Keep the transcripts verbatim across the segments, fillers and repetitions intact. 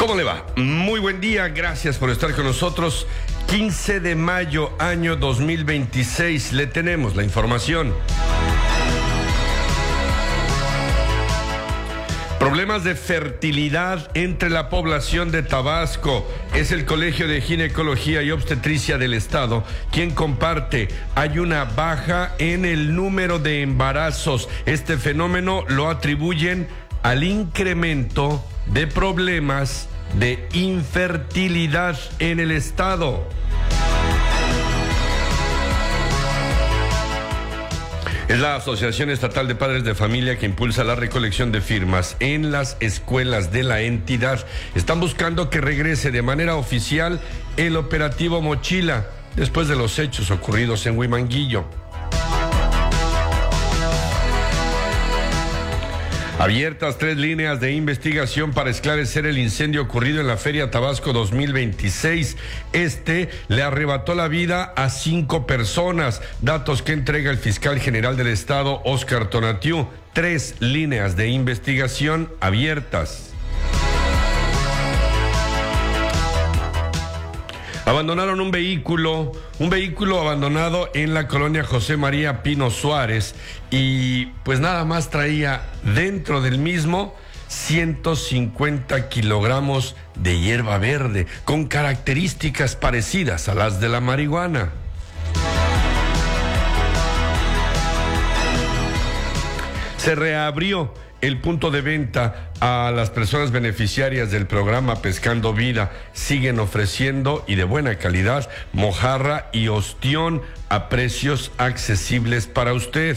¿Cómo le va? Muy buen día, gracias por estar con nosotros. quince de mayo, año dos mil veintiséis, le tenemos la información. Problemas de fertilidad entre la población de Tabasco. Es el Colegio de Ginecología y Obstetricia del Estado quien comparte. Hay una baja en el número de embarazos. Este fenómeno lo atribuyen al incremento de problemas de infertilidad en el estado. Es la Asociación Estatal de Padres de Familia que impulsa la recolección de firmas en las escuelas de la entidad. Están buscando que regrese de manera oficial el operativo Mochila después de los hechos ocurridos en Huimanguillo. Abiertas tres líneas de investigación para esclarecer el incendio ocurrido en la Feria Tabasco dos mil veintiséis. Este le arrebató la vida a cinco personas. Datos que entrega el fiscal general del estado, Óscar Tonatiuh. Tres líneas de investigación abiertas. Abandonaron un vehículo, un vehículo abandonado en la colonia José María Pino Suárez y pues nada más traía dentro del mismo ciento cincuenta kilogramos de hierba verde con características parecidas a las de la marihuana. Se reabrió el punto de venta a las personas beneficiarias del programa Pescando Vida. Siguen ofreciendo, y de buena calidad, mojarra y ostión a precios accesibles para usted.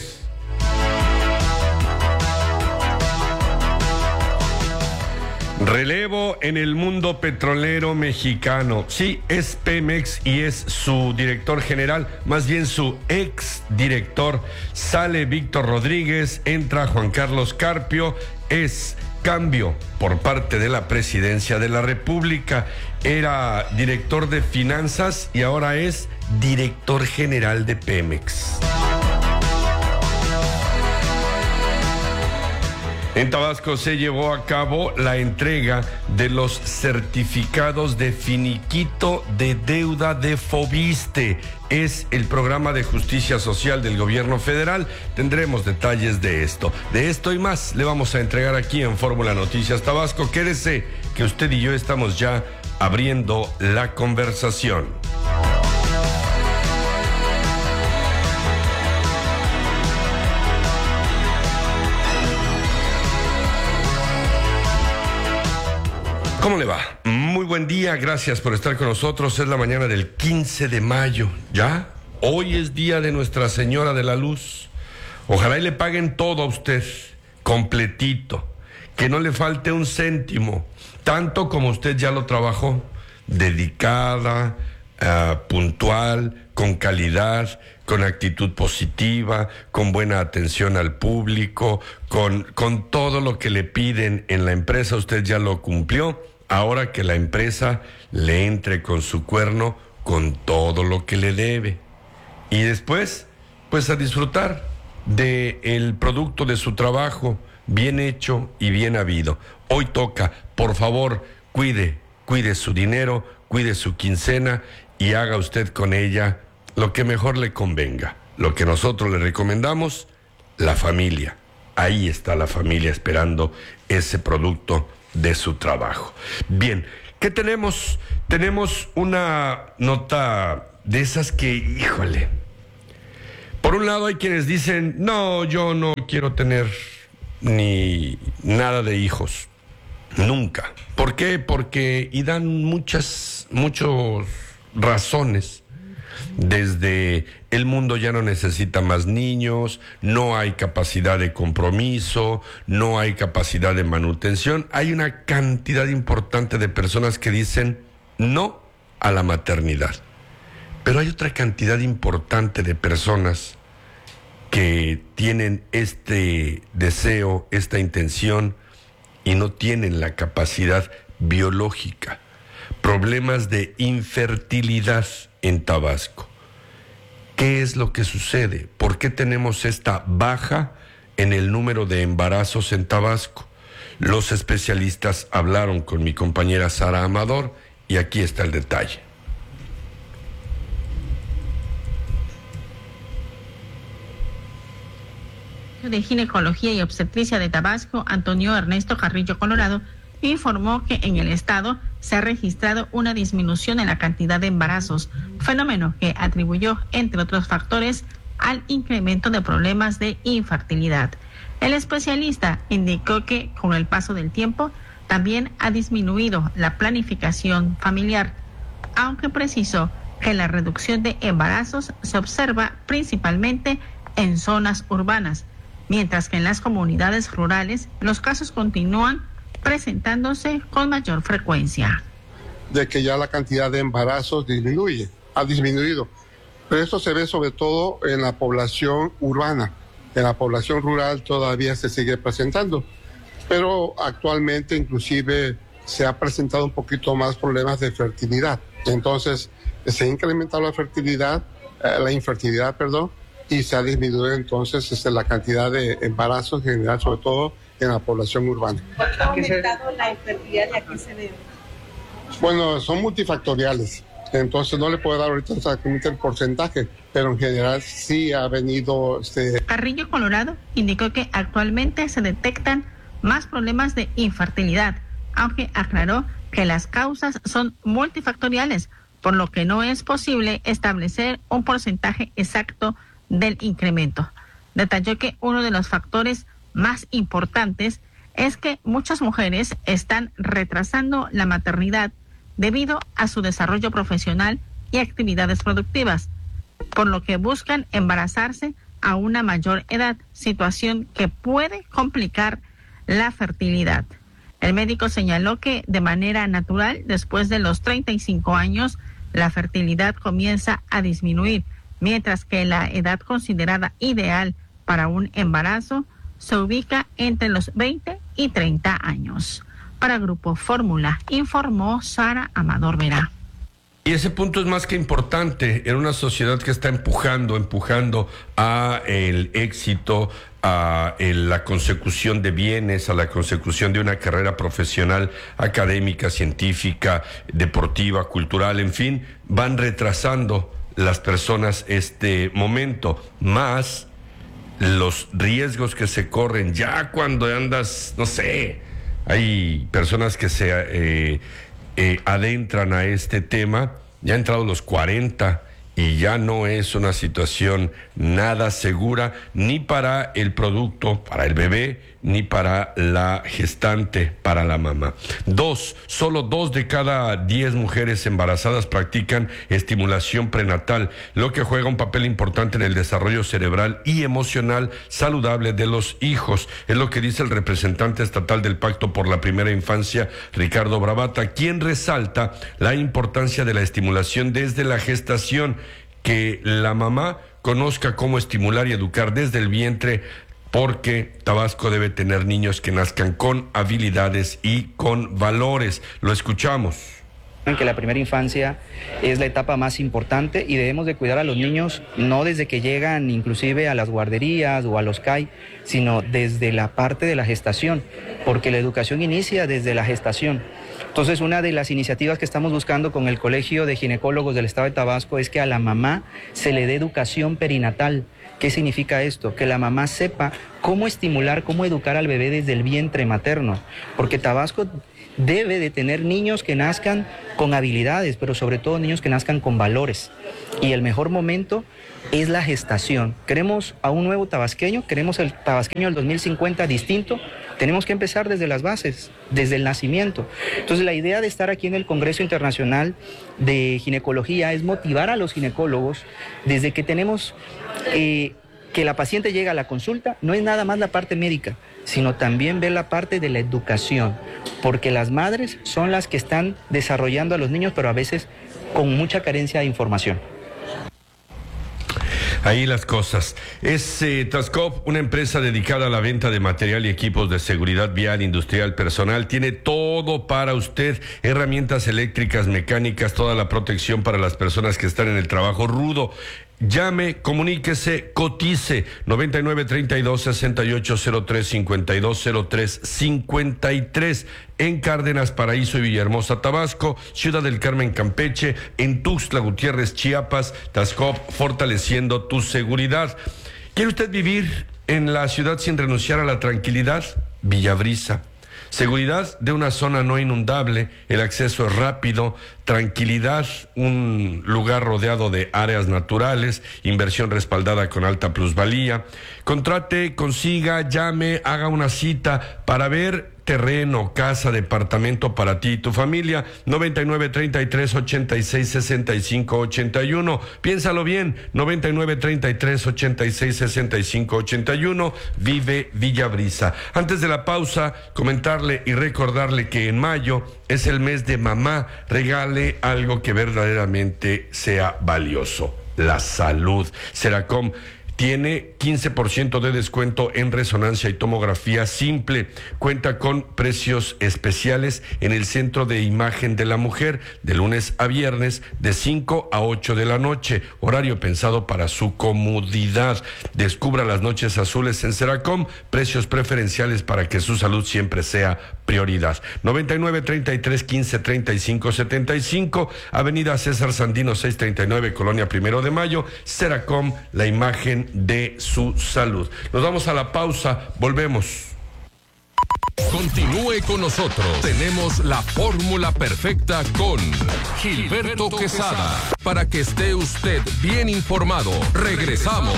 Relevo en el mundo petrolero mexicano. Sí, es Pemex y es su director general, más bien su ex director. Sale Víctor Rodríguez, entra Juan Carlos Carpio. Es cambio por parte de la Presidencia de la República. Era director de finanzas y ahora es director general de Pemex. En Tabasco se llevó a cabo la entrega de los certificados de finiquito de deuda de Fobiste. Es el programa de justicia social del gobierno federal. Tendremos detalles de esto. De esto y más le vamos a entregar aquí en Fórmula Noticias Tabasco. Quédese que usted y yo estamos ya abriendo la conversación. ¿Cómo le va? Muy buen día, gracias por estar con nosotros. Es la mañana del quince de mayo, ¿ya? Hoy es día de Nuestra Señora de la Luz. Ojalá y le paguen todo a usted, completito, que no le falte un céntimo, tanto como usted ya lo trabajó, dedicada, uh, puntual, con calidad, con actitud positiva, con buena atención al público, con, con todo lo que le piden en la empresa, usted ya lo cumplió. Ahora que la empresa le entre con su cuerno con todo lo que le debe. Y después, pues a disfrutar del producto de su trabajo, bien hecho y bien habido. Hoy toca, por favor, cuide, cuide su dinero, cuide su quincena y haga usted con ella lo que mejor le convenga. Lo que nosotros le recomendamos, la familia. Ahí está la familia esperando ese producto de su trabajo. Bien, ¿qué tenemos? Tenemos una nota de esas que, híjole, por un lado hay quienes dicen, no, yo no quiero tener ni nada de hijos, nunca. ¿Por qué? Porque, y dan muchas, muchas razones. Desde el mundo ya no necesita más niños, no hay capacidad de compromiso, no hay capacidad de manutención. Hay una cantidad importante de personas que dicen no a la maternidad. Pero hay otra cantidad importante de personas que tienen este deseo, esta intención y no tienen la capacidad biológica. Problemas de infertilidad en Tabasco. ¿Qué es lo que sucede? ¿Por qué tenemos esta baja en el número de embarazos en Tabasco? Los especialistas hablaron con mi compañera Sara Amador y aquí está el detalle. De Ginecología y Obstetricia de Tabasco, Antonio Ernesto Carrillo Colorado, informó que en el estado se ha registrado una disminución en la cantidad de embarazos, fenómeno que atribuyó, entre otros factores, al incremento de problemas de infertilidad. El especialista indicó que con el paso del tiempo también ha disminuido la planificación familiar, aunque precisó que la reducción de embarazos se observa principalmente en zonas urbanas, mientras que en las comunidades rurales los casos continúan presentándose con mayor frecuencia. De que ya la cantidad de embarazos disminuye, ha disminuido, pero esto se ve sobre todo en la población urbana. En la población rural todavía se sigue presentando, pero actualmente inclusive se ha presentado un poquito más problemas de fertilidad. Entonces se ha incrementado la fertilidad, eh, la infertilidad, perdón, y se ha disminuido entonces este, la cantidad de embarazos en general, sobre todo en la población urbana. ¿Ha aumentado la infertilidad y a qué se debe? Bueno, son multifactoriales, entonces no le puedo dar ahorita exactamente el porcentaje, pero en general sí ha venido... Este... Carrillo Colorado indicó que actualmente se detectan más problemas de infertilidad, aunque aclaró que las causas son multifactoriales, por lo que no es posible establecer un porcentaje exacto del incremento. Detalló que uno de los factores más importantes es que muchas mujeres están retrasando la maternidad debido a su desarrollo profesional y actividades productivas, por lo que buscan embarazarse a una mayor edad, situación que puede complicar la fertilidad. El médico señaló que de manera natural, después de los treinta y cinco años, la fertilidad comienza a disminuir, mientras que la edad considerada ideal para un embarazo se ubica entre los veinte y treinta años. Para Grupo Fórmula, informó Sara Amador Vera. Y ese punto es más que importante en una sociedad que está empujando, empujando a el éxito, a el, la consecución de bienes, a la consecución de una carrera profesional, académica, científica, deportiva, cultural, en fin, van retrasando las personas este momento, más los riesgos que se corren ya cuando andas, no sé, hay personas que se eh, eh, adentran a este tema, ya han entrado los cuarenta y ya no es una situación nada segura ni para el producto, para el bebé, ni para la gestante, para la mamá. Dos, solo dos de cada diez mujeres embarazadas practican estimulación prenatal, lo que juega un papel importante en el desarrollo cerebral y emocional saludable de los hijos. Es lo que dice el representante estatal del Pacto por la Primera Infancia, Ricardo Bravata, quien resalta la importancia de la estimulación desde la gestación, que la mamá conozca cómo estimular y educar desde el vientre, porque Tabasco debe tener niños que nazcan con habilidades y con valores. Lo escuchamos. Que la primera infancia es la etapa más importante y debemos de cuidar a los niños no desde que llegan inclusive a las guarderías o a los C A I, sino desde la parte de la gestación, porque la educación inicia desde la gestación. Entonces, una de las iniciativas que estamos buscando con el Colegio de Ginecólogos del Estado de Tabasco es que a la mamá se le dé educación perinatal. ¿Qué significa esto? Que la mamá sepa cómo estimular, cómo educar al bebé desde el vientre materno, porque Tabasco debe de tener niños que nazcan con habilidades, pero sobre todo niños que nazcan con valores. Y el mejor momento es la gestación. Queremos a un nuevo tabasqueño, queremos el tabasqueño del dos mil cincuenta distinto. Tenemos que empezar desde las bases, desde el nacimiento. Entonces, la idea de estar aquí en el Congreso Internacional de Ginecología es motivar a los ginecólogos desde que tenemos eh, que la paciente llega a la consulta, no es nada más la parte médica, sino también ver la parte de la educación, porque las madres son las que están desarrollando a los niños, pero a veces con mucha carencia de información. Ahí las cosas. Es eh, Tascop, una empresa dedicada a la venta de material y equipos de seguridad vial, industrial, personal. Tiene todo para usted, herramientas eléctricas, mecánicas, toda la protección para las personas que están en el trabajo rudo. Llame, comuníquese, cotice noventa y nueve treinta y dos sesenta y ocho cero tres cincuenta y dos cero tres cincuenta y tres en Cárdenas, Paraíso y Villahermosa, Tabasco, Ciudad del Carmen, Campeche, en Tuxtla Gutiérrez, Chiapas, Tascop, fortaleciendo tu seguridad. ¿Quiere usted vivir en la ciudad sin renunciar a la tranquilidad? Villabrisa. Seguridad de una zona no inundable, el acceso es rápido, tranquilidad, un lugar rodeado de áreas naturales, inversión respaldada con alta plusvalía. Contrate, consiga, llame, haga una cita para ver terreno, casa, departamento para ti y tu familia. Noventa y nueve treinta y tres ochenta y seis sesenta y cinco ochenta y uno. Piénsalo bien, noventa y nueve treinta y tres ochenta y seis sesenta y cinco ochenta y uno. Vive Villabrisa. Antes de la pausa, comentarle y recordarle que en mayo es el mes de mamá. Regale algo que verdaderamente sea valioso: la salud. Seracom tiene quince por ciento de descuento en resonancia y tomografía simple. Cuenta con precios especiales en el Centro de Imagen de la Mujer, de lunes a viernes, de cinco a ocho de la noche. Horario pensado para su comodidad. Descubra las noches azules en Seracom. Precios preferenciales para que su salud siempre sea prioridad. noventa y nueve treinta y tres quince treinta y cinco setenta y cinco, Avenida César Sandino seiscientos treinta y nueve, Colonia Primero de Mayo. Seracom, la imagen de su salud. Nos vamos a la pausa, volvemos. Continúe con nosotros. Tenemos la fórmula perfecta con Gilberto Quesada. Para que esté usted bien informado. Regresamos.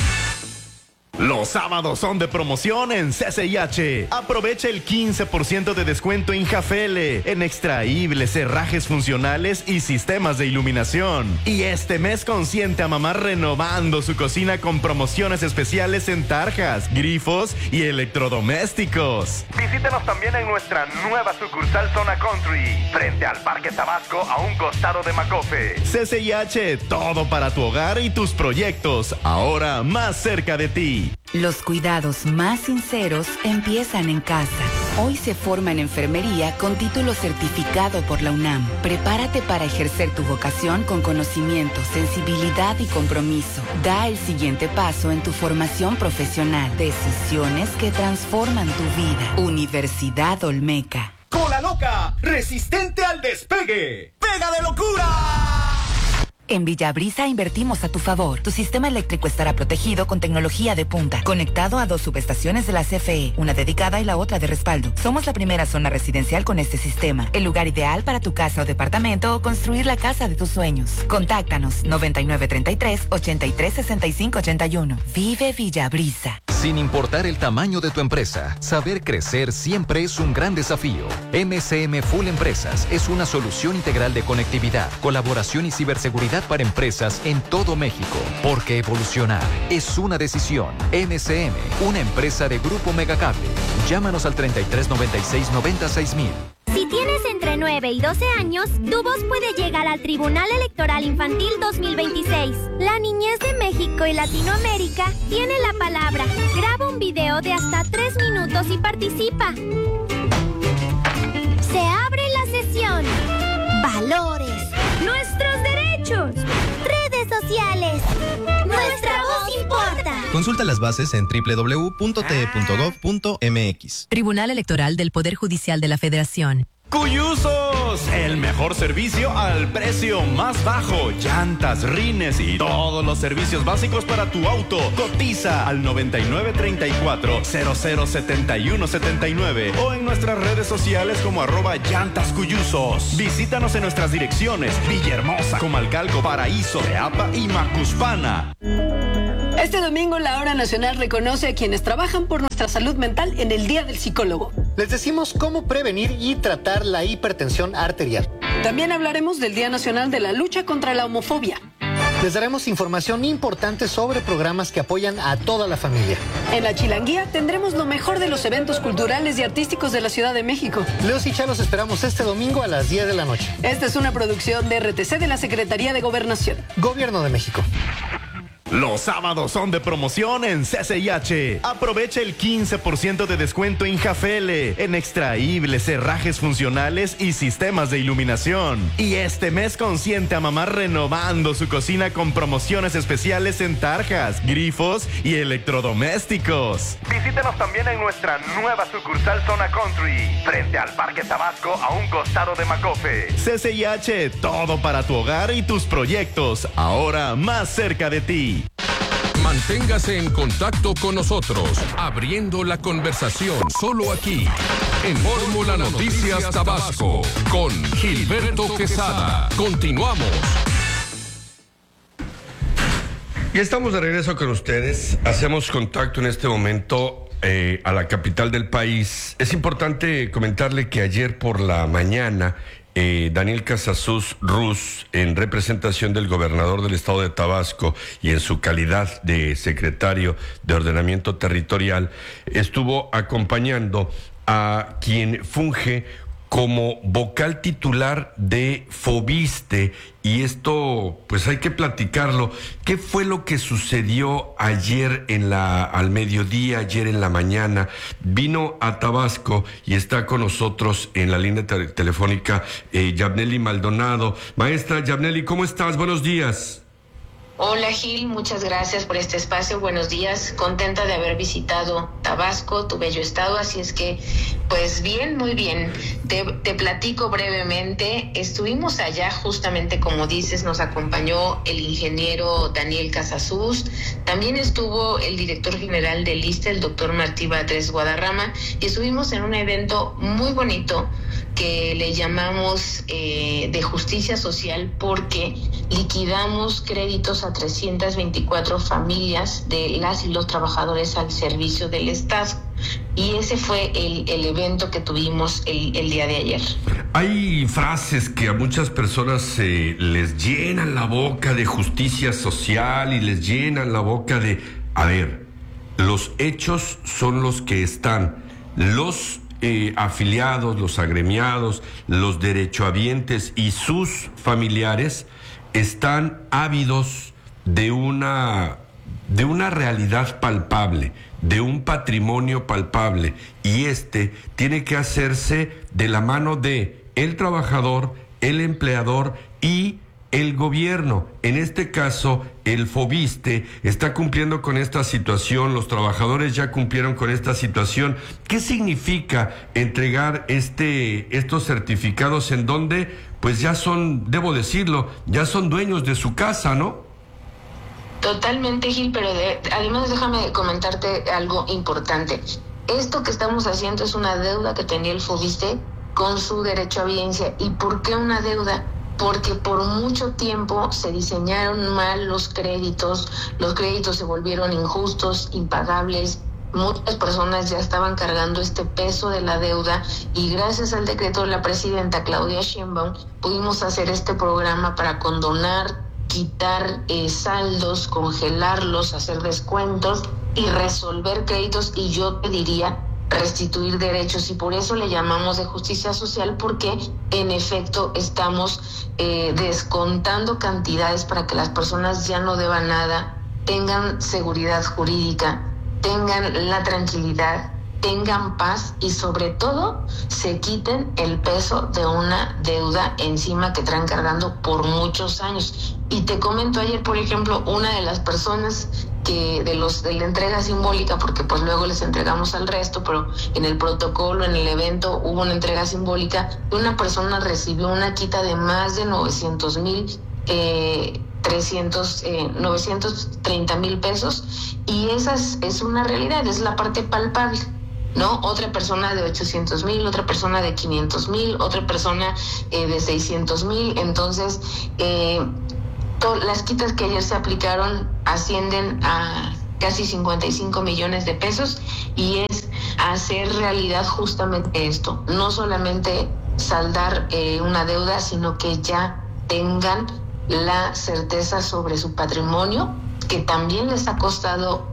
Los sábados son de promoción en C C I H. Aprovecha el quince por ciento de descuento en Jafele, en extraíbles, herrajes funcionales y sistemas de iluminación. Y este mes consiente a mamá renovando su cocina con promociones especiales en tarjas, grifos y electrodomésticos. Visítenos también en nuestra nueva sucursal Zona Country, frente al Parque Tabasco, a un costado de Macofe. C C I H, todo para tu hogar y tus proyectos, ahora más cerca de ti. Los cuidados más sinceros empiezan en casa. Hoy se forma en enfermería con título certificado por la UNAM. Prepárate para ejercer tu vocación con conocimiento, sensibilidad y compromiso. Da el siguiente paso en tu formación profesional. Decisiones que transforman tu vida. Universidad Olmeca. Cola loca, resistente al despegue. ¡Pega de locura! En Villabrisa invertimos a tu favor. Tu sistema eléctrico estará protegido con tecnología de punta, conectado a dos subestaciones de la C F E, una dedicada y la otra de respaldo. Somos la primera zona residencial con este sistema, el lugar ideal para tu casa o departamento o construir la casa de tus sueños. Contáctanos noventa y nueve treinta y tres ochenta y tres sesenta y cinco ochenta y uno. Vive Villabrisa. Sin importar el tamaño de tu empresa, saber crecer siempre es un gran desafío. M S M Full Empresas es una solución integral de conectividad, colaboración y ciberseguridad para empresas en todo México. Porque evolucionar es una decisión. M S M, una empresa de Grupo Megacable. Llámanos al treinta y tres noventa y seis noventa y seis mil. Si tienes entre nueve y doce años, tu voz puede llegar al Tribunal Electoral Infantil dos mil veintiséis. La niñez de México y Latinoamérica tiene la palabra. Graba un video de hasta tres minutos y participa. Se abre la sesión. Valores. Nuestros derechos. Redes sociales. Nuestra voz importa. Consulta las bases en doble u doble u doble u punto t e punto gov punto m x. Tribunal Electoral del Poder Judicial de la Federación. Cuyusos, el mejor servicio al precio más bajo. Llantas, rines y todos los servicios básicos para tu auto. Cotiza al noventa y nueve treinta y cuatro cero cero setenta y uno setenta y nueve o en nuestras redes sociales como arroba llantas Cuyusos. Visítanos en nuestras direcciones: Villahermosa, Comalcalco, Paraíso, Teapa y Macuspana. Este domingo la Hora Nacional reconoce a quienes trabajan por nuestra salud mental en el Día del Psicólogo. Les decimos cómo prevenir y tratar la hipertensión arterial. También hablaremos del Día Nacional de la Lucha contra la Homofobia. Les daremos información importante sobre programas que apoyan a toda la familia. En la Chilanguía tendremos lo mejor de los eventos culturales y artísticos de la Ciudad de México. Leos y Cha los esperamos este domingo a las diez de la noche. Esta es una producción de R T C de la Secretaría de Gobernación. Gobierno de México. Los sábados son de promoción en C C I H. Aprovecha el quince por ciento de descuento en Jafele, en extraíbles, herrajes funcionales y sistemas de iluminación. Y este mes consiente a mamá renovando su cocina con promociones especiales en tarjas, grifos y electrodomésticos. Visítenos también en nuestra nueva sucursal Zona Country, frente al Parque Tabasco, a un costado de Macofe. C C I H, todo para tu hogar y tus proyectos, ahora más cerca de ti. Manténgase en contacto con nosotros, abriendo la conversación solo aquí, en Fórmula Noticias Tabasco, con Gilberto Quesada. Continuamos. Y estamos de regreso con ustedes. Hacemos contacto en este momento eh, a la capital del país. Es importante comentarle que ayer por la mañana Eh, Daniel Casasus Ruz, en representación del gobernador del estado de Tabasco y en su calidad de secretario de Ordenamiento Territorial, estuvo acompañando a quien funge como vocal titular de Fobiste, y esto pues hay que platicarlo. ¿Qué fue lo que sucedió ayer en la al mediodía, ayer en la mañana? Vino a Tabasco y está con nosotros en la línea te- telefónica eh, Yabneli Maldonado. Maestra Yabneli, ¿cómo estás? Buenos días. Hola Gil, muchas gracias por este espacio, buenos días, contenta de haber visitado Tabasco, tu bello estado, así es que, pues bien, muy bien, te, te platico brevemente. Estuvimos allá justamente como dices, nos acompañó el ingeniero Daniel Casasus, también estuvo el director general del I S S S T E, el doctor Martí Batres Guadarrama, y estuvimos en un evento muy bonito que le llamamos eh, de justicia social, porque liquidamos créditos a trescientas veinticuatro familias de las y los trabajadores al servicio del Estado, y ese fue el, el evento que tuvimos el, el día de ayer. Hay frases que a muchas personas eh, les llenan la boca de justicia social y les llenan la boca de, a ver, los hechos son los que están, los Eh, afiliados, los agremiados, los derechohabientes y sus familiares están ávidos de una, de una realidad palpable, de un patrimonio palpable, y este tiene que hacerse de la mano de el trabajador, el empleador y el gobierno. En este caso, el Fobiste está cumpliendo con esta situación, los trabajadores ya cumplieron con esta situación. ¿Qué significa entregar este, estos certificados en donde, pues ya son, debo decirlo, ya son dueños de su casa, ¿no? Totalmente, Gil, pero de, además déjame comentarte algo importante. Esto que estamos haciendo es una deuda que tenía el Fobiste con su derecho a evidencia. ¿Y por qué una deuda? Porque por mucho tiempo se diseñaron mal los créditos, los créditos se volvieron injustos, impagables, muchas personas ya estaban cargando este peso de la deuda, y gracias al decreto de la presidenta Claudia Sheinbaum pudimos hacer este programa para condonar, quitar eh, saldos, congelarlos, hacer descuentos y resolver créditos, y yo te diría restituir derechos, y por eso le llamamos de justicia social, porque en efecto estamos eh, descontando cantidades para que las personas ya no deban nada, tengan seguridad jurídica, tengan la tranquilidad, tengan paz y sobre todo se quiten el peso de una deuda encima que traen cargando por muchos años. Y te comento, ayer por ejemplo, una de las personas que de los de la entrega simbólica, porque pues luego les entregamos al resto, pero en el protocolo, en el evento hubo una entrega simbólica, una persona recibió una quita de más de novecientos mil eh, trescientos, eh, novecientos treinta mil pesos, y esa es, es una realidad, es la parte palpable, ¿no? Otra persona de ochocientos mil, otra persona de quinientos mil, otra persona eh, de seiscientos mil. Entonces, eh, to- las quitas que ayer se aplicaron ascienden a casi cincuenta y cinco millones de pesos, y es hacer realidad justamente esto, no solamente saldar eh, una deuda, sino que ya tengan la certeza sobre su patrimonio, que también les ha costado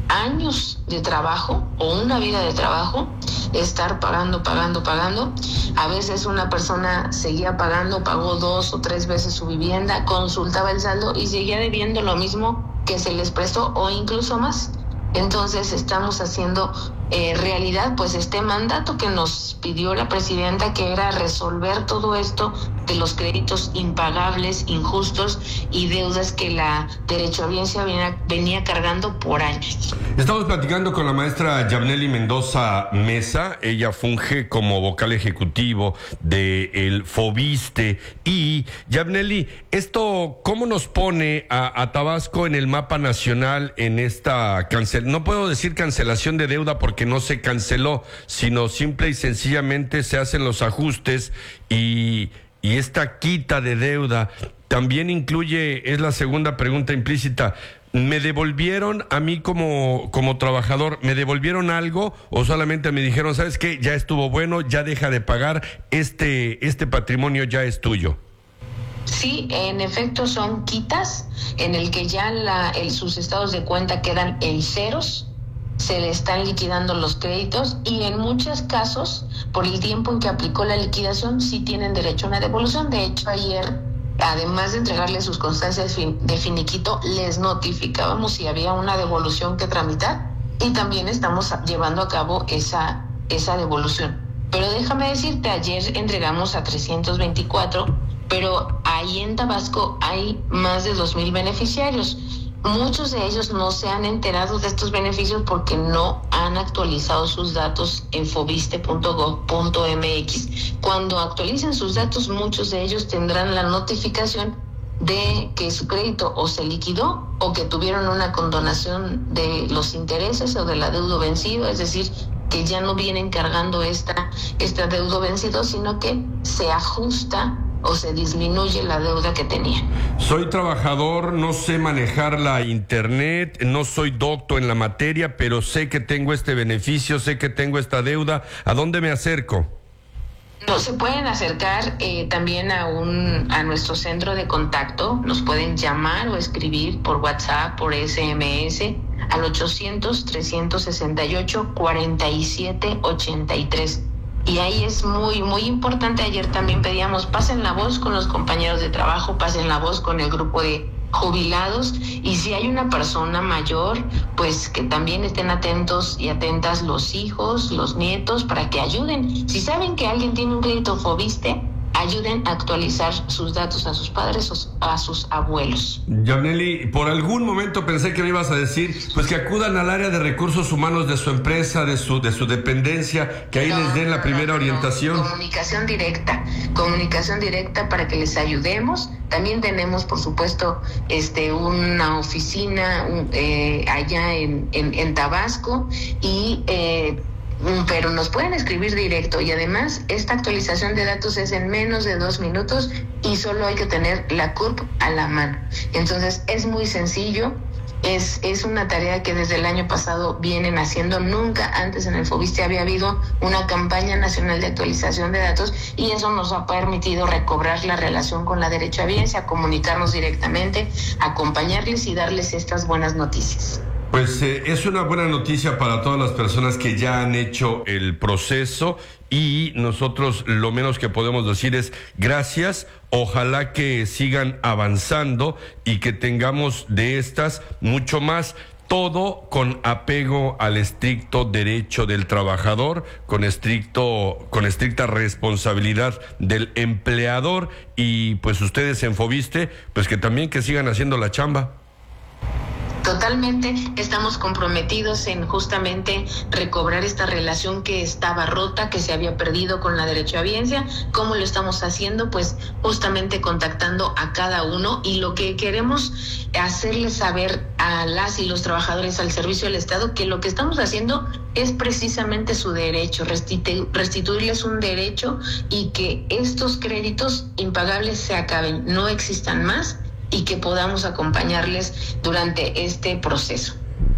años de trabajo o una vida de trabajo, estar pagando, pagando, pagando. A veces una persona seguía pagando, pagó dos o tres veces su vivienda, consultaba el saldo y seguía debiendo lo mismo que se les prestó o incluso más. Entonces estamos haciendo eh, realidad pues este mandato que nos pidió la presidenta, que era resolver todo esto de los créditos impagables, injustos y deudas que la derechohabiencia venía, venía cargando por años. Estamos platicando con la maestra Yabneli Mendoza Mesa. Ella funge como vocal ejecutivo del FOBISTE. Y Yabneli, ¿esto cómo nos pone a, a Tabasco en el mapa nacional en esta cancelación? No puedo decir cancelación de deuda porque no se canceló, sino simple y sencillamente se hacen los ajustes y, y esta quita de deuda también incluye, es la segunda pregunta implícita, ¿me devolvieron a mí como, como trabajador, me devolvieron algo o solamente me dijeron, ¿sabes qué? Ya estuvo bueno, ya deja de pagar, este, este patrimonio ya es tuyo? Sí, en efecto son quitas en el que ya la, el, sus estados de cuenta quedan en ceros, se le están liquidando los créditos y en muchos casos, por el tiempo en que aplicó la liquidación, sí tienen derecho a una devolución. De hecho, ayer, además de entregarles sus constancias de finiquito, les notificábamos si había una devolución que tramitar y también estamos llevando a cabo esa, esa devolución. Pero déjame decirte, ayer entregamos a trescientos veinticuatro, pero ahí en Tabasco hay más de dos mil beneficiarios. Muchos de ellos no se han enterado de estos beneficios porque no han actualizado sus datos en fobiste punto gob punto mx. Cuando actualicen sus datos, muchos de ellos tendrán la notificación de que su crédito o se liquidó o que tuvieron una condonación de los intereses o del adeudo vencido, es decir, que ya no vienen cargando esta, este adeudo vencido, sino que se ajusta o se disminuye la deuda que tenía. Soy trabajador, no sé manejar la internet, no soy docto en la materia, pero sé que tengo este beneficio, sé que tengo esta deuda. ¿A dónde me acerco? No, se pueden acercar eh, también a un a nuestro centro de contacto. Nos pueden llamar o escribir por WhatsApp, por S M S al ochocientos, trescientos sesenta y ocho, cuarenta y siete ochenta y tres. Y ahí es muy, muy importante. Ayer también pedíamos, pasen la voz con los compañeros de trabajo, pasen la voz con el grupo de jubilados. Y si hay una persona mayor, pues que también estén atentos y atentas los hijos, los nietos, para que ayuden. Si saben que alguien tiene un crédito FOBISTE, ayuden a actualizar sus datos a sus padres o a sus abuelos. Yabneli, por algún momento pensé que me ibas a decir, pues que acudan al área de recursos humanos de su empresa, de su de su dependencia, que ahí no, les den la no, primera no, orientación. No. Comunicación directa, comunicación directa para que les ayudemos. También tenemos, por supuesto, este una oficina un, eh, allá en, en, en Tabasco y eh, pero nos pueden escribir directo y además esta actualización de datos es en menos de dos minutos y solo hay que tener la C U R P a la mano. Entonces es muy sencillo, es, es una tarea que desde el año pasado vienen haciendo. Nunca antes en el FOBISTE había habido una campaña nacional de actualización de datos y eso nos ha permitido recobrar la relación con la derechohabiencia, comunicarnos directamente, acompañarles y darles estas buenas noticias. Pues eh, es una buena noticia para todas las personas que ya han hecho el proceso y nosotros lo menos que podemos decir es gracias, ojalá que sigan avanzando y que tengamos de estas mucho más, todo con apego al estricto derecho del trabajador, con estricto, con estricta responsabilidad del empleador y pues ustedes en FOBISTE, pues que también que sigan haciendo la chamba. Totalmente, estamos comprometidos en justamente recobrar esta relación que estaba rota, que se había perdido con la derechohabiencia. ¿Cómo lo estamos haciendo? Pues justamente contactando a cada uno y lo que queremos hacerles saber a las y los trabajadores al servicio del Estado que lo que estamos haciendo es precisamente su derecho, restitu- restituirles un derecho y que estos créditos impagables se acaben, no existan más y que podamos acompañarles durante este proceso.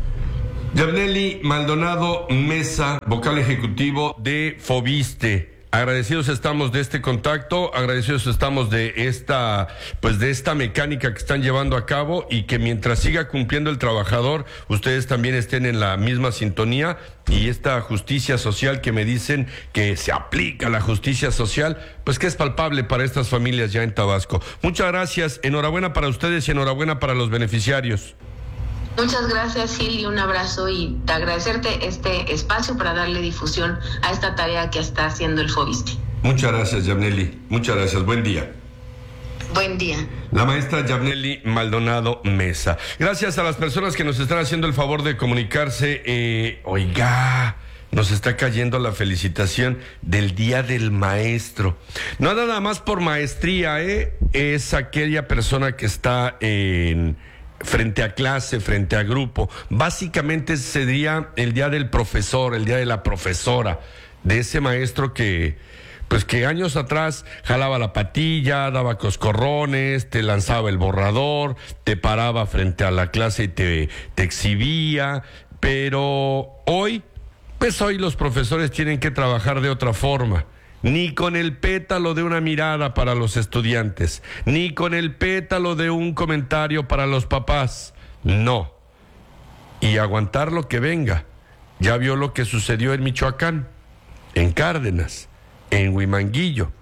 Yabneli Maldonado Mesa, vocal ejecutivo de FOBISTE. Agradecidos estamos de este contacto, agradecidos estamos de esta, pues de esta mecánica que están llevando a cabo y que mientras siga cumpliendo el trabajador, ustedes también estén en la misma sintonía y esta justicia social que me dicen que se aplica la justicia social, pues que es palpable para estas familias ya en Tabasco. Muchas gracias, enhorabuena para ustedes y enhorabuena para los beneficiarios. Muchas gracias, Gil, y un abrazo y agradecerte este espacio para darle difusión a esta tarea que está haciendo el Fobiste. Muchas gracias, Yamneli. Muchas gracias. Buen día. Buen día. La maestra Yamneli Maldonado Mesa. Gracias a las personas que nos están haciendo el favor de comunicarse. Eh, oiga, nos está cayendo la felicitación del Día del Maestro. No nada más por maestría, ¿eh? Es aquella persona que está en... frente a clase, frente a grupo. Básicamente sería el día del profesor, el día de la profesora, de ese maestro que, pues que años atrás jalaba la patilla, daba coscorrones, te lanzaba el borrador, te paraba frente a la clase y te, te exhibía, pero hoy, pues hoy los profesores tienen que trabajar de otra forma. Ni con el pétalo de una mirada para los estudiantes, ni con el pétalo de un comentario para los papás, no. Y aguantar lo que venga. Ya vio lo que sucedió en Michoacán, en Cárdenas, en Huimanguillo.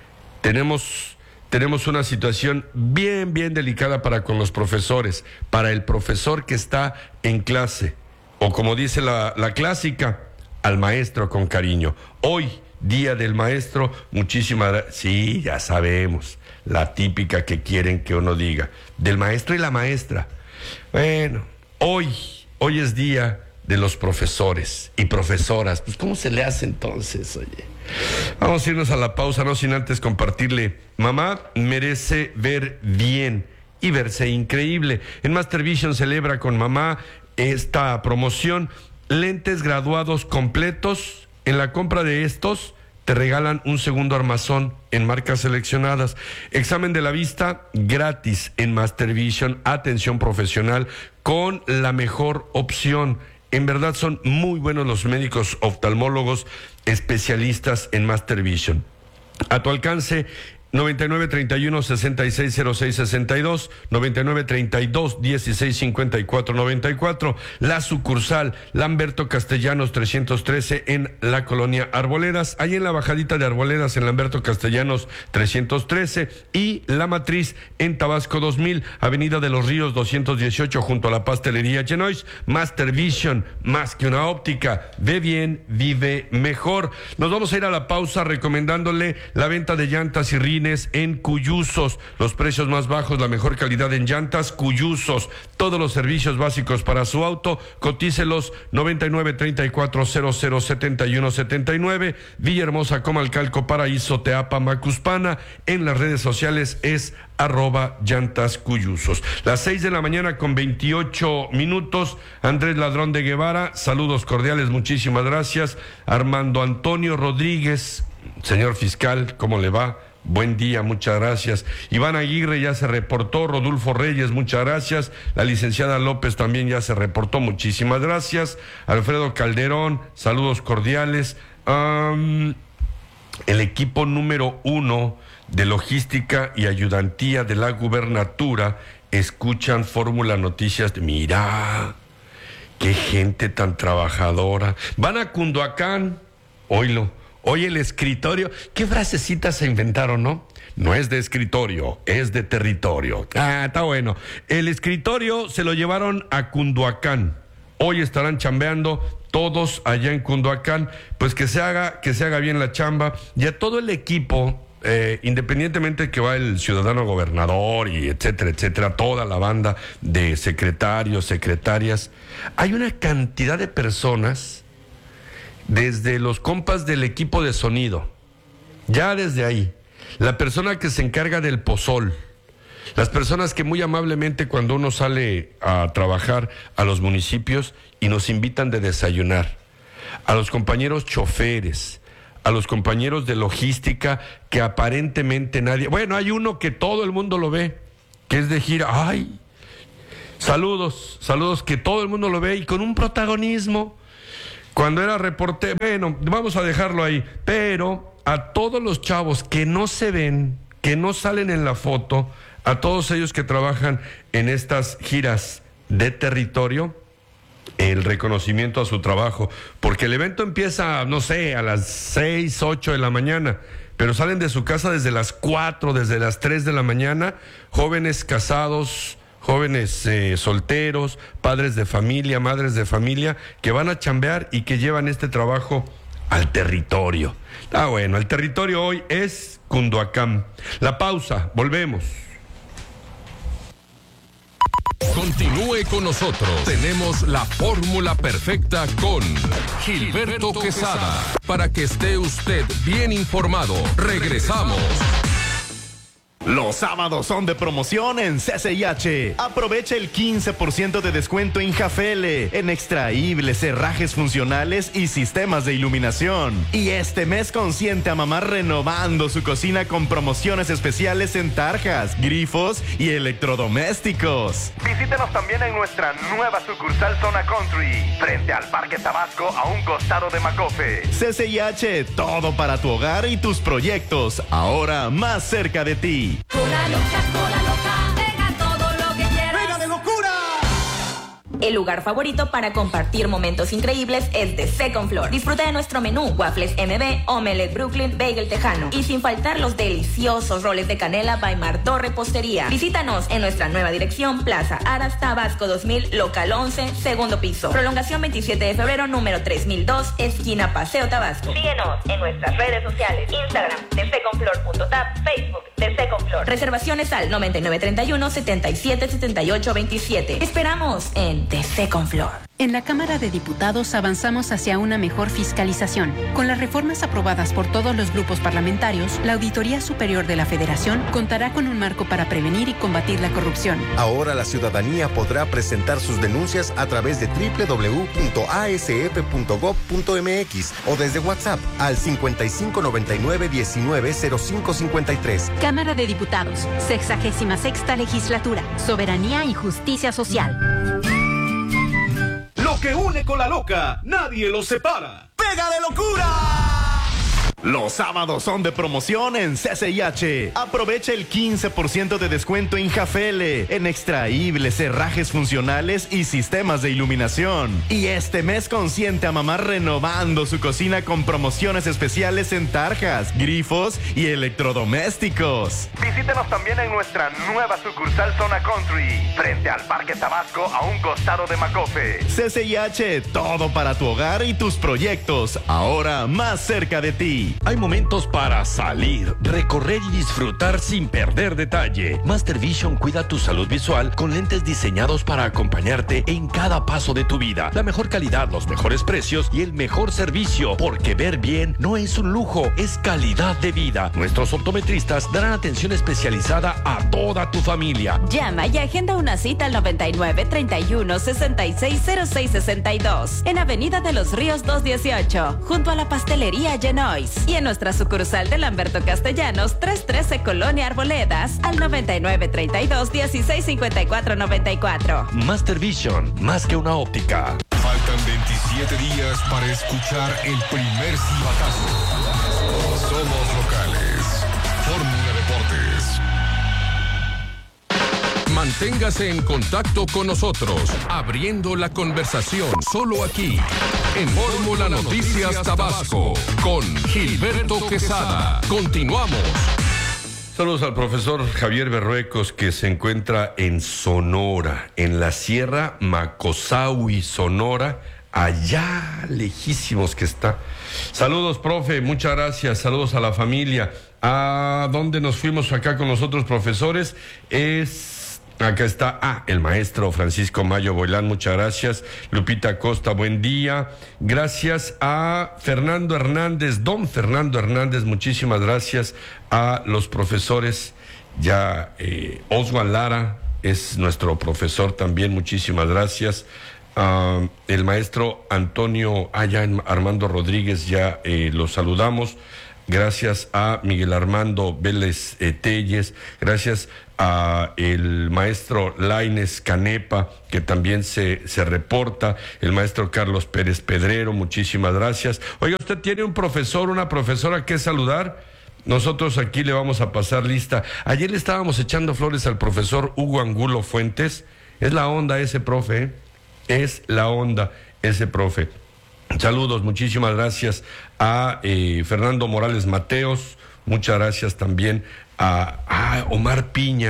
Tenemos, tenemos una situación bien, bien delicada para con los profesores, para el profesor que está en clase, o como dice la, la clásica, al maestro con cariño. Hoy, Día del Maestro, muchísimas gracias. Sí, ya sabemos, la típica que quieren que uno diga, del maestro y la maestra. Bueno, hoy, hoy es día de los profesores y profesoras. Pues, ¿cómo se le hace entonces, oye? Vamos a irnos a la pausa, no sin antes compartirle. Mamá merece ver bien y verse increíble. En Master Vision celebra con mamá esta promoción, lentes graduados completos. En la compra de estos te regalan un segundo armazón en marcas seleccionadas. Examen de la vista gratis en Master Vision. Atención profesional con la mejor opción. En verdad son muy buenos los médicos oftalmólogos especialistas en Master Vision. A tu alcance, noventa y nueve, treinta y uno, sesenta y seis, cero seis, sesenta y dos, noventa y nueve, treinta y dos, dieciséis, cincuenta y cuatro, noventa y cuatro. La sucursal Lamberto Castellanos trescientos trece en la colonia Arboledas, ahí en la bajadita de Arboledas en Lamberto Castellanos trescientos trece, y la matriz en Tabasco dos mil, Avenida de los Ríos doscientos dieciocho junto a la pastelería Chenois. Master Vision, más que una óptica, ve bien, vive mejor. Nos vamos a ir a la pausa recomendándole la venta de llantas y rines en Cuyusos, los precios más bajos, la mejor calidad en llantas. Cuyusos, todos los servicios básicos para su auto. Cotícelos noventa y nueve, treinta y cuatro, cero cero, setenta y uno, setenta y nueve. Villahermosa, Comalcalco, Paraíso, Teapa, Macuspana. En las redes sociales es arroba llantas Cuyusos. Las seis de la mañana con veintiocho minutos. Andrés Ladrón de Guevara, saludos cordiales, muchísimas gracias. Armando Antonio Rodríguez, señor fiscal, ¿cómo le va? Buen día, muchas gracias. Iván Aguirre ya se reportó. Rodolfo Reyes, muchas gracias. La licenciada López también ya se reportó, muchísimas gracias. Alfredo Calderón, saludos cordiales. Um, el equipo número uno de logística y ayudantía de la gubernatura escuchan Fórmula Noticias. Mira, qué gente tan trabajadora. Van a Cunduacán, oílo. Hoy el escritorio, ¿qué frasecitas se inventaron, no? No es de escritorio, es de territorio. Ah, está bueno. El escritorio se lo llevaron a Cunduacán. Hoy estarán chambeando todos allá en Cunduacán. Pues que se haga, que se haga bien la chamba. Y a todo el equipo, eh, independientemente de que va el ciudadano gobernador y etcétera, etcétera, toda la banda de secretarios, secretarias, hay una cantidad de personas, desde los compas del equipo de sonido, ya desde ahí, la persona que se encarga del pozol, las personas que muy amablemente cuando uno sale a trabajar a los municipios y nos invitan de desayunar, a los compañeros choferes, a los compañeros de logística que aparentemente nadie, bueno, hay uno que todo el mundo lo ve, que es de gira, ay, saludos, saludos, que todo el mundo lo ve y con un protagonismo. Cuando era reportero, bueno, vamos a dejarlo ahí, pero a todos los chavos que no se ven, que no salen en la foto, a todos ellos que trabajan en estas giras de territorio, el reconocimiento a su trabajo, porque el evento empieza, no sé, a las seis, ocho de la mañana, pero salen de su casa desde las cuatro, desde las tres de la mañana, jóvenes casados jóvenes eh, solteros, padres de familia, madres de familia, que van a chambear y que llevan este trabajo al territorio. Ah, bueno, el territorio hoy es Cunduacán. La pausa, volvemos. Continúe con nosotros. Tenemos la fórmula perfecta con Gilberto Quesada. Para que esté usted bien informado. Regresamos. Los sábados son de promoción en C C I H. Aprovecha el quince por ciento de descuento en Jafele, en extraíbles, herrajes funcionales y sistemas de iluminación. Y este mes consiente a mamá renovando su cocina con promociones especiales en tarjas, grifos y electrodomésticos. Visítenos también en nuestra nueva sucursal Zona Country, frente al Parque Tabasco a un costado de Macofe. C C I H, todo para tu hogar y tus proyectos, ahora más cerca de ti. Cola loca, cola loca, deja todo lo que quieras. ¡Venga de locura! El lugar favorito para compartir momentos increíbles es The Second Floor. Disfruta de nuestro menú, waffles M B, omelette Brooklyn, bagel tejano. Y sin faltar los deliciosos roles de canela by Martor Repostería. Visítanos en nuestra nueva dirección, Plaza Aras, Tabasco dos mil, local once, segundo piso. Prolongación veintisiete de febrero, número tres mil dos, esquina Paseo Tabasco. Síguenos en nuestras redes sociales, Instagram, the second floor punto tap, Facebook, The Second Floor. Reservaciones al noventa y nueve treinta y uno, setenta y siete, setenta y ocho veintisiete. Esperamos en The Second Floor. En la Cámara de Diputados avanzamos hacia una mejor fiscalización. Con las reformas aprobadas por todos los grupos parlamentarios, la Auditoría Superior de la Federación contará con un marco para prevenir y combatir la corrupción. Ahora la ciudadanía podrá presentar sus denuncias a través de doble u doble u doble u punto a s f punto gob punto m x o desde WhatsApp al cincuenta y cinco noventa y nueve diecinueve cero cinco cincuenta y tres. Cámara de Diputados, sexagésima sexta legislatura, soberanía y justicia social. Lo que une con la loca, nadie lo separa. ¡Pega de locura! Los sábados son de promoción en C C I H. Aprovecha el quince por ciento de descuento en Jafele, en extraíbles, herrajes funcionales y sistemas de iluminación. Y este mes consiente a mamá renovando su cocina con promociones especiales en tarjas, grifos y electrodomésticos. Visítenos también en nuestra nueva sucursal Zona Country, frente al Parque Tabasco a un costado de Macofe. C C I H, todo para tu hogar y tus proyectos, ahora más cerca de ti. Hay momentos para salir, recorrer y disfrutar sin perder detalle. Master Vision cuida tu salud visual con lentes diseñados para acompañarte en cada paso de tu vida. La mejor calidad, los mejores precios y el mejor servicio, porque ver bien no es un lujo, es calidad de vida. Nuestros optometristas darán atención especializada a toda tu familia. Llama y agenda una cita al noventa y nueve, treinta y uno, sesenta y seis, cero seis sesenta y dos en Avenida de los Ríos doscientos dieciocho, junto a la pastelería Genois. Y en nuestra sucursal de Lamberto Castellanos, trescientos trece Colonia Arboledas, al noventa y nueve, treinta y dos, dieciséis, cincuenta y cuatro, noventa y cuatro. Master Vision, más que una óptica. Faltan veintisiete días para escuchar el primer silbatazo. Somos locales. Fórmula Deportes. Manténgase en contacto con nosotros, abriendo la conversación solo aquí, en Fórmula Noticias Tabasco, con Gilberto Quesada. Continuamos. Saludos al profesor Javier Berruecos, que se encuentra en Sonora, en la Sierra Macosaui, Sonora, allá lejísimos que está. Saludos, profe, muchas gracias. Saludos a la familia. ¿A dónde nos fuimos acá con nosotros, profesores? Es... Acá está, ah, el maestro Francisco Mayo Boilán, muchas gracias. Lupita Costa, buen día. Gracias a Fernando Hernández, don Fernando Hernández, muchísimas gracias a los profesores. Ya, eh, Oswald Lara es nuestro profesor también, muchísimas gracias. Uh, el maestro Antonio, allá ah, Armando Rodríguez, ya eh, los saludamos. Gracias a Miguel Armando Vélez eh, Telles, gracias a el maestro Laines Canepa, que también se, se reporta, el maestro Carlos Pérez Pedrero, muchísimas gracias. Oiga, ¿usted tiene un profesor, una profesora que saludar? Nosotros aquí le vamos a pasar lista. Ayer le estábamos echando flores al profesor Hugo Angulo Fuentes. Es la onda ese profe, ¿eh? Es la onda ese profe. Saludos, muchísimas gracias a eh, Fernando Morales Mateos, muchas gracias también a, a Omar Piña.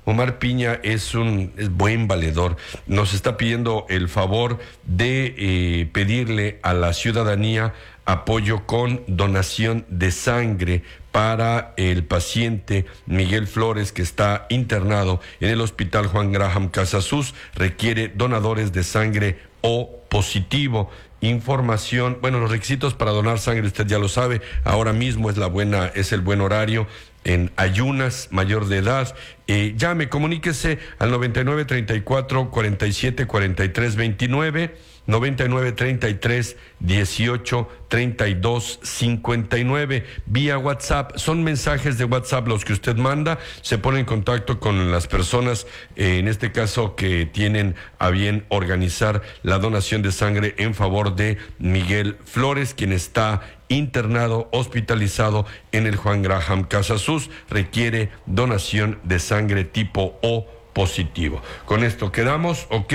Omar Piña es un es buen valedor. Nos está pidiendo el favor de eh, pedirle a la ciudadanía apoyo con donación de sangre para el paciente Miguel Flores, que está internado en el Hospital Juan Graham Casasus. Requiere donadores de sangre O positivo. Información, bueno, los requisitos para donar sangre usted ya lo sabe. Ahora mismo es la buena, es el buen horario. En ayunas, mayor de edad, eh, llame, comuníquese al noventa y nueve, treinta y cuatro, cuarenta y siete, cuarenta y tres, veintinueve, noventa y nueve, treinta y tres, dieciocho, treinta y dos, cincuenta y nueve, vía WhatsApp. Son mensajes de WhatsApp los que usted manda, se pone en contacto con las personas, eh, en este caso que tienen a bien organizar la donación de sangre en favor de Miguel Flores, quien está internado, hospitalizado en el Juan Graham Casasus. Requiere donación de sangre tipo O positivo. Con esto quedamos, ok.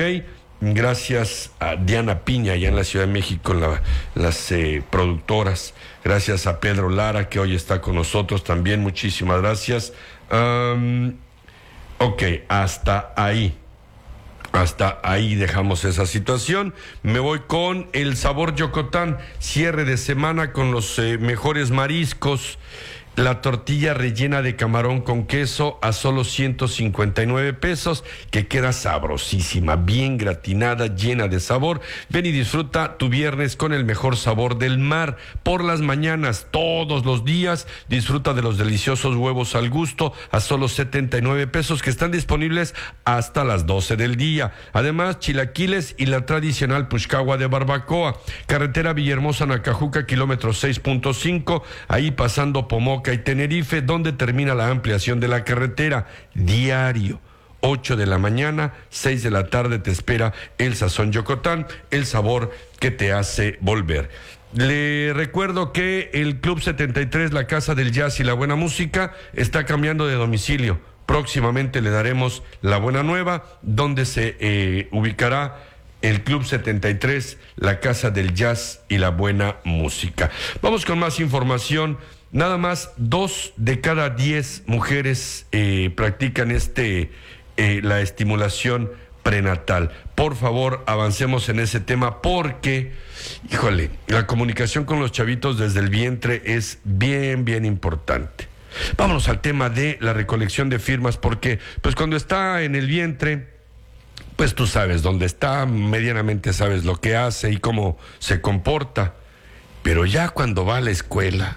Gracias a Diana Piña, allá en la Ciudad de México, la, las eh, productoras. Gracias a Pedro Lara, que hoy está con nosotros también. Muchísimas gracias. Um, ok, hasta ahí. Hasta ahí dejamos esa situación. Me voy con el Sabor Yocotán. Cierre de semana con los eh, mejores mariscos. La tortilla rellena de camarón con queso a solo ciento cincuenta y nueve pesos, que queda sabrosísima, bien gratinada, llena de sabor. Ven y disfruta tu viernes con el mejor sabor del mar. Por las mañanas, todos los días, disfruta de los deliciosos huevos al gusto a solo setenta y nueve pesos, que están disponibles hasta las doce del día. Además, chilaquiles y la tradicional puchcagua de barbacoa. Carretera Villahermosa-Nacajuca, kilómetro seis punto cinco, ahí pasando Pomoca y Tenerife, donde termina la ampliación de la carretera. Diario, ocho de la mañana, seis de la tarde, te espera el Sazón Yocotán, el sabor que te hace volver. Le recuerdo que el Club setenta y tres, la Casa del Jazz y la Buena Música, está cambiando de domicilio. Próximamente le daremos la buena nueva, donde se eh, ubicará el Club setenta y tres, la Casa del Jazz y la Buena Música. Vamos con más información. Nada más dos de cada diez mujeres eh, practican este eh, la estimulación prenatal. Por favor, avancemos en ese tema porque, híjole, la comunicación con los chavitos desde el vientre es bien, bien importante. Vámonos al tema de la recolección de firmas, porque pues cuando está en el vientre, pues tú sabes dónde está, medianamente sabes lo que hace y cómo se comporta, pero ya cuando va a la escuela,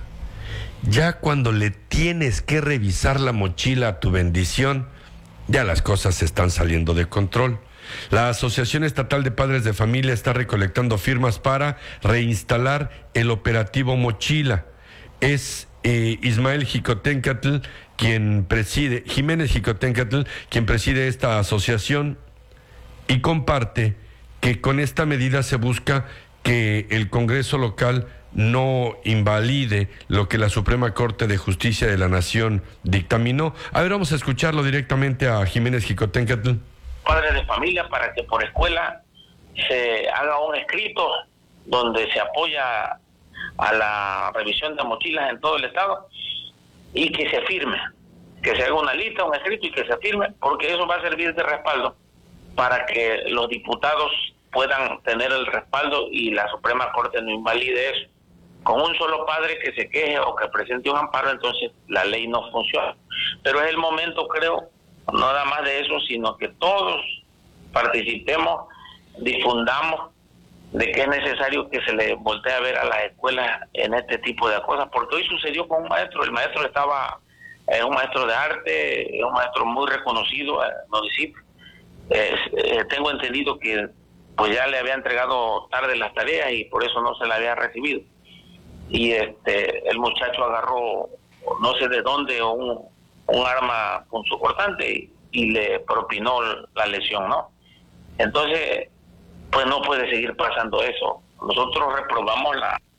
ya cuando le tienes que revisar la mochila a tu bendición, ya las cosas se están saliendo de control. La Asociación Estatal de Padres de Familia está recolectando firmas para reinstalar el operativo Mochila. Es eh, Ismael Jicotencatl quien preside, Jiménez Jicotencatl, quien preside esta asociación, y comparte que con esta medida se busca que el Congreso local no invalide lo que la Suprema Corte de Justicia de la Nación dictaminó. A ver, vamos a escucharlo directamente a Jiménez Jicotencatl. Padres de familia, para que por escuela se haga un escrito donde se apoya a la revisión de mochilas en todo el estado y que se firme, que se haga una lista, un escrito y que se firme, porque eso va a servir de respaldo para que los diputados puedan tener el respaldo y la Suprema Corte no invalide eso. Con un solo padre que se queje o que presente un amparo, entonces la ley no funciona. Pero es el momento, creo, no nada más de eso, sino que todos participemos, difundamos de que es necesario que se le voltee a ver a las escuelas en este tipo de cosas, porque hoy sucedió con un maestro. El maestro estaba, es un maestro de arte, es un maestro muy reconocido en el municipio. Eh, eh, tengo entendido que pues ya le había entregado tarde las tareas y por eso no se la había recibido. Y este el muchacho agarró, no sé de dónde, un, un arma punzocortante y, y le propinó la lesión, ¿no? Entonces, pues no puede seguir pasando eso. Nosotros reprobamos la